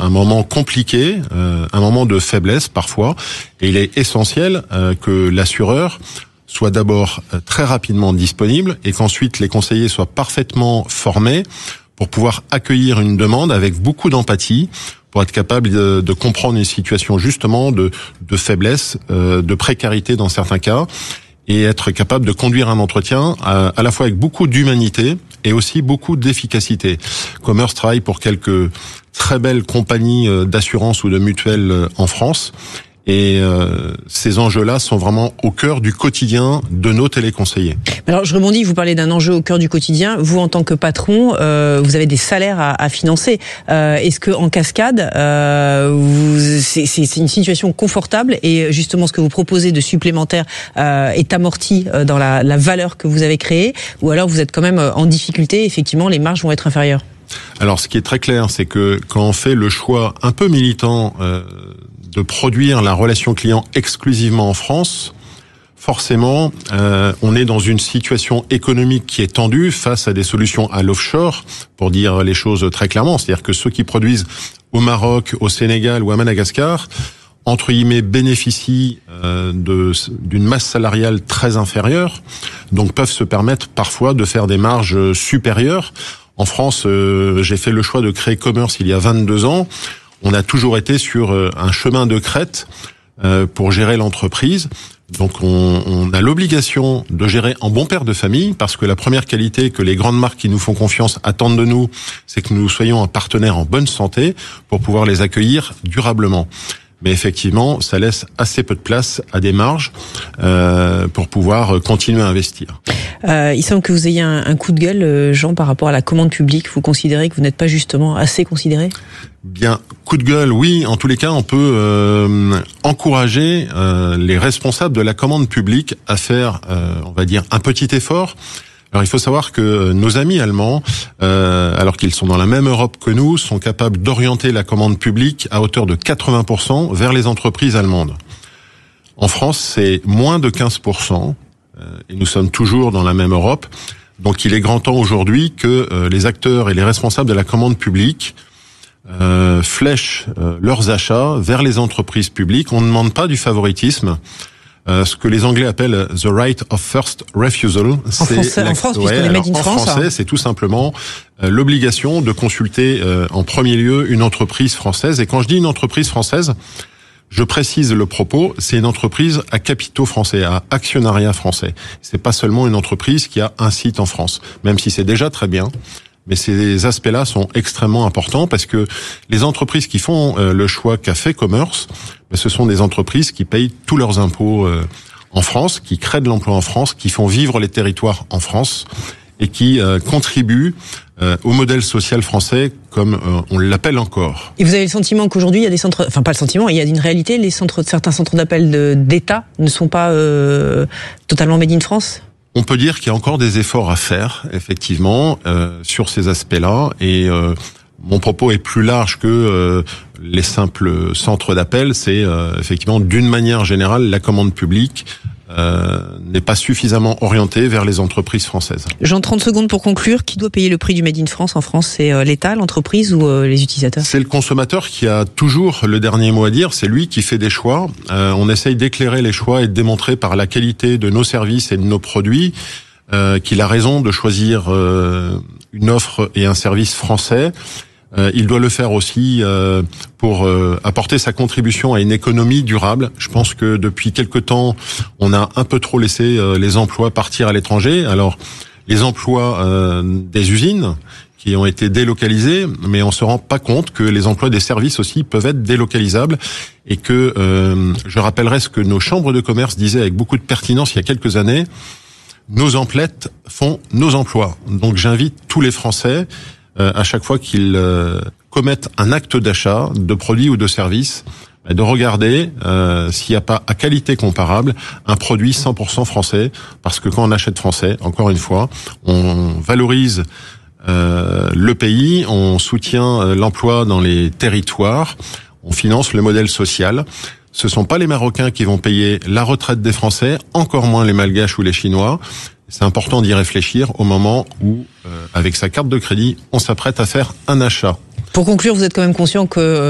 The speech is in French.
un moment compliqué, un moment de faiblesse parfois, et il est essentiel que l'assureur soit d'abord très rapidement disponible et qu'ensuite les conseillers soient parfaitement formés pour pouvoir accueillir une demande avec beaucoup d'empathie, pour être capable de comprendre une situation justement de faiblesse, de précarité dans certains cas, et être capable de conduire un entretien à la fois avec beaucoup d'humanité et aussi beaucoup d'efficacité. Commerce travaille pour quelques très belles compagnies d'assurance ou de mutuelles en France, et ces enjeux-là sont vraiment au cœur du quotidien de nos téléconseillers. Alors je rebondis, vous parlez d'un enjeu au cœur du quotidien. Vous, en tant que patron, vous avez des salaires à financer. Est-ce que en cascade, c'est une situation confortable et justement ce que vous proposez de supplémentaire est amorti dans la valeur que vous avez créée, ou alors vous êtes quand même en difficulté, effectivement les marges vont être inférieures? Alors ce qui est très clair, c'est que quand on fait le choix un peu militant de produire la relation client exclusivement en France, forcément, on est dans une situation économique qui est tendue face à des solutions à l'offshore, pour dire les choses très clairement. C'est-à-dire que ceux qui produisent au Maroc, au Sénégal ou à Madagascar, entre guillemets, bénéficient d'une masse salariale très inférieure, donc peuvent se permettre parfois de faire des marges supérieures. En France, j'ai fait le choix de créer Commerce il y a 22 ans. On a toujours été sur un chemin de crête pour gérer l'entreprise. Donc on a l'obligation de gérer en bon père de famille, parce que la première qualité que les grandes marques qui nous font confiance attendent de nous, c'est que nous soyons un partenaire en bonne santé pour pouvoir les accueillir durablement. Mais effectivement, ça laisse assez peu de place à des marges pour pouvoir continuer à investir. Il semble que vous ayez un coup de gueule, Jean, par rapport à la commande publique. Vous considérez que vous n'êtes pas justement assez considéré ? Bien, coup de gueule, oui. En tous les cas, on peut encourager les responsables de la commande publique à faire, on va dire, un petit effort. Alors il faut savoir que nos amis allemands, alors qu'ils sont dans la même Europe que nous, sont capables d'orienter la commande publique à hauteur de 80% vers les entreprises allemandes. En France, c'est moins de 15%, et nous sommes toujours dans la même Europe. Donc il est grand temps aujourd'hui que les acteurs et les responsables de la commande publique flèchent leurs achats vers les entreprises publiques. On ne demande pas du favoritisme. Ce que les Anglais appellent the right of first refusal. En France, puisqu'on est made in France. En français, c'est tout simplement l'obligation de consulter en premier lieu une entreprise française. Et quand je dis une entreprise française, je précise le propos, c'est une entreprise à capitaux français, à actionnariat français. C'est pas seulement une entreprise qui a un site en France, même si c'est déjà très bien. Mais ces aspects-là sont extrêmement importants, parce que les entreprises qui font le choix qu'a fait Commerce, ce sont des entreprises qui payent tous leurs impôts en France, qui créent de l'emploi en France, qui font vivre les territoires en France et qui contribuent au modèle social français, comme on l'appelle encore. Et vous avez le sentiment qu'aujourd'hui, il y a des centres, enfin pas le sentiment, il y a une réalité, certains centres d'appel d'État ne sont pas totalement made in France ? On peut dire qu'il y a encore des efforts à faire, effectivement, sur ces aspects-là. Et mon propos est plus large que les simples centres d'appel. C'est effectivement, d'une manière générale, la commande publique n'est pas suffisamment orientée vers les entreprises françaises. Jean, 30 secondes pour conclure. Qui doit payer le prix du Made in France en France ? C'est l'État, l'entreprise ou les utilisateurs ? C'est le consommateur qui a toujours le dernier mot à dire. C'est lui qui fait des choix. On essaye d'éclairer les choix et de démontrer par la qualité de nos services et de nos produits qu'il a raison de choisir une offre et un service français. Il doit le faire aussi pour apporter sa contribution à une économie durable. Je pense que depuis quelque temps, on a un peu trop laissé les emplois partir à l'étranger. Alors, les emplois des usines qui ont été délocalisés, mais on se rend pas compte que les emplois des services aussi peuvent être délocalisables, et que je rappellerai ce que nos chambres de commerce disaient avec beaucoup de pertinence il y a quelques années: nos emplettes font nos emplois. Donc j'invite tous les Français, à chaque fois qu'ils commettent un acte d'achat de produits ou de services, de regarder s'il n'y a pas à qualité comparable un produit 100% français, parce que quand on achète français, encore une fois, on valorise le pays, on soutient l'emploi dans les territoires, on finance le modèle social. Ce sont pas les Marocains qui vont payer la retraite des Français, encore moins les Malgaches ou les Chinois. C'est important d'y réfléchir au moment où, avec sa carte de crédit, on s'apprête à faire un achat. Pour conclure, vous êtes quand même conscient que